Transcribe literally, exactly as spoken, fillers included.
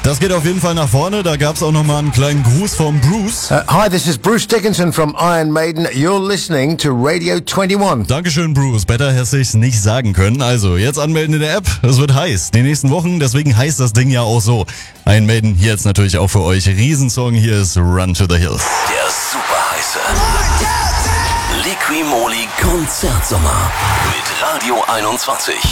Das geht auf jeden Fall nach vorne. Da gab's auch nochmal einen kleinen Gruß vom Bruce. Uh, hi, this is Bruce Dickinson from Iron Maiden. You're listening to Radio einundzwanzig. Dankeschön, Bruce. Better hätte ich's nicht sagen können. Also, jetzt anmelden in der App. Es wird heiß. Die nächsten Wochen, deswegen heißt das Ding ja auch so. Iron Maiden hier jetzt natürlich auch für euch. Riesensong, hier ist Run to the Hills. Der super heiße Liqui Moly Konzertsommer mit Radio einundzwanzig.